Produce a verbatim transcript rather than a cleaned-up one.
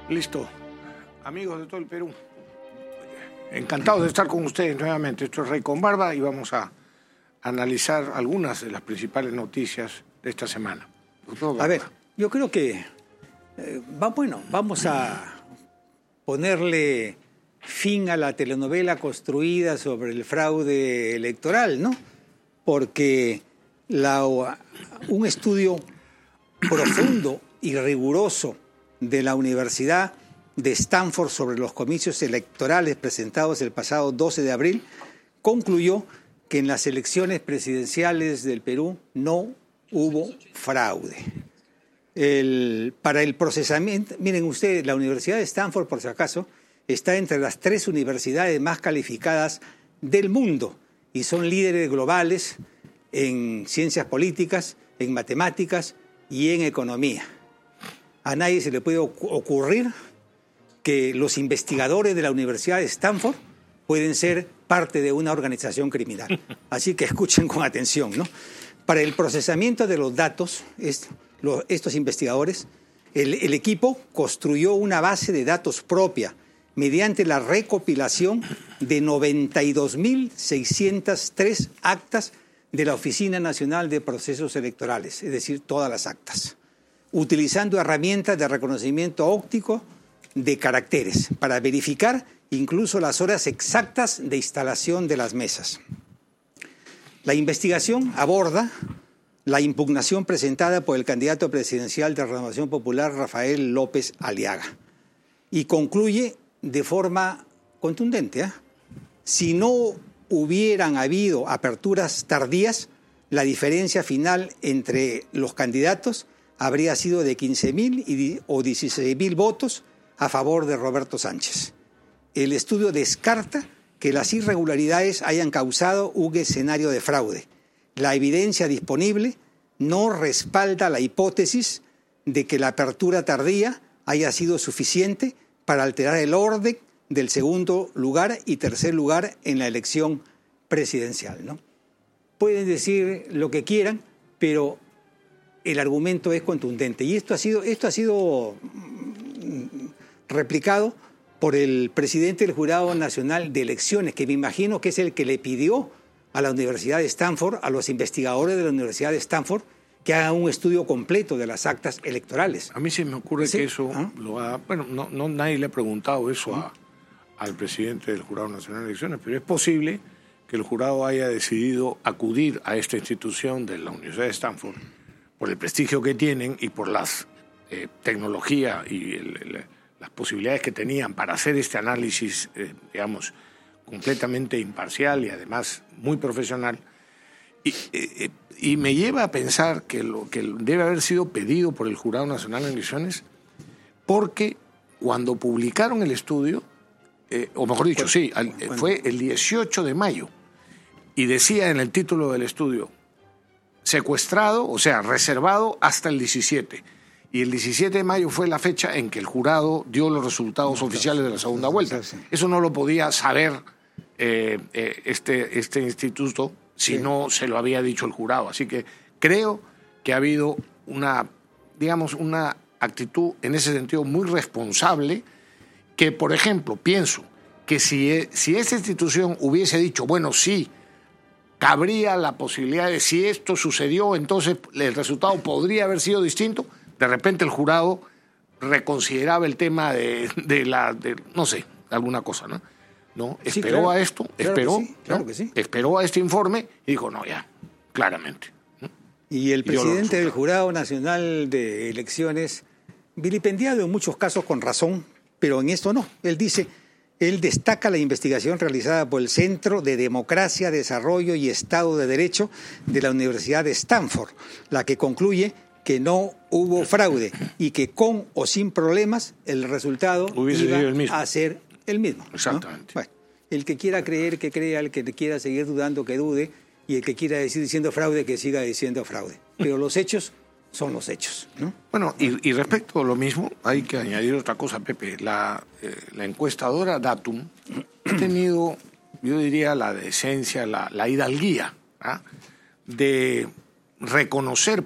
Listo. Amigos de todo el Perú, encantados de estar con ustedes nuevamente. Esto es Rey con Barba y vamos a analizar algunas de las principales noticias de esta semana. A ver, yo creo que eh, va, bueno, vamos a ponerle fin a la telenovela construida sobre el fraude electoral, ¿no? Porque la, un estudio profundo y riguroso de la Universidad de Stanford sobre los comicios electorales presentados el pasado doce de abril concluyó que en las elecciones presidenciales del Perú no hubo fraude. El, para el procesamiento, miren ustedes, la Universidad de Stanford, por si acaso, está entre las tres universidades más calificadas del mundo y son líderes globales en ciencias políticas, en matemáticas y en economía. A nadie se le puede ocurrir que los investigadores de la Universidad de Stanford pueden ser parte de una organización criminal. Así que escuchen con atención, ¿no? Para el procesamiento de los datos, est- lo, estos investigadores, el, el equipo construyó una base de datos propia mediante la recopilación de noventa y dos mil seiscientas tres actas de la Oficina Nacional de Procesos Electorales, es decir, todas las actas, utilizando herramientas de reconocimiento óptico de caracteres para verificar incluso las horas exactas de instalación de las mesas. La investigación aborda la impugnación presentada por el candidato presidencial de Renovación Popular, Rafael López Aliaga, y concluye de forma contundente, ¿eh? Si no hubieran habido aperturas tardías, la diferencia final entre los candidatos habría sido de quince mil o dieciséis mil votos a favor de Roberto Sánchez. El estudio descarta que las irregularidades hayan causado un escenario de fraude. La evidencia disponible no respalda la hipótesis de que la apertura tardía haya sido suficiente para alterar el orden del segundo lugar y tercer lugar en la elección presidencial, ¿no? Pueden decir lo que quieran, pero el argumento es contundente. Y esto ha sido, esto ha sido replicado por el presidente del Jurado Nacional de Elecciones, que me imagino que es el que le pidió a la Universidad de Stanford, a los investigadores de la Universidad de Stanford, que hagan un estudio completo de las actas electorales. A mí se me ocurre ¿Sí? que eso ¿Ah? lo ha... Bueno, no, no, nadie le ha preguntado eso a, al presidente del Jurado Nacional de Elecciones, pero es posible que el jurado haya decidido acudir a esta institución de la Universidad de Stanford por el prestigio que tienen y por las eh, tecnología y el, el, las posibilidades que tenían para hacer este análisis, eh, digamos, completamente imparcial y además muy profesional. Y, eh, y me lleva a pensar que lo que debe haber sido pedido por el Jurado Nacional de Elecciones, porque cuando publicaron el estudio, eh, o mejor dicho, sí, al, fue el dieciocho de mayo, y decía en el título del estudio, secuestrado, o sea, reservado hasta el diecisiete. Y el diecisiete de mayo fue la fecha en que el jurado dio los resultados oficiales de la segunda vuelta. Eso no lo podía saber eh, eh, este, este instituto si sí. no se lo había dicho el jurado. Así que creo que ha habido una, digamos, una actitud en ese sentido muy responsable que, por ejemplo, pienso que si, si esta institución hubiese dicho, bueno, sí, cabría la posibilidad de si esto sucedió, entonces el resultado podría haber sido distinto. De repente el jurado reconsideraba el tema de, de la, de, no sé, alguna cosa, ¿no? No, esperó sí, claro, a esto, claro esperó, que sí, claro ¿no? que sí. esperó a este informe y dijo, no, ya, claramente. ¿no? Y el presidente del Jurado Nacional de Elecciones, vilipendiado en muchos casos con razón, pero en esto no. Él dice, él destaca la investigación realizada por el Centro de Democracia, Desarrollo y Estado de Derecho de la Universidad de Stanford, la que concluye que no hubo fraude y que con o sin problemas el resultado Hubiese iba sido el mismo. a ser el mismo. Exactamente. ¿no? Bueno, el que quiera creer, que crea, el que quiera seguir dudando, que dude, y el que quiera decir diciendo fraude, que siga diciendo fraude. Pero los hechos son los hechos, ¿no? Bueno, y, y respecto a lo mismo, hay que añadir otra cosa, Pepe. La, eh, la encuestadora Datum ha tenido, yo diría, la decencia, la, la hidalguía, ¿ah? de reconocer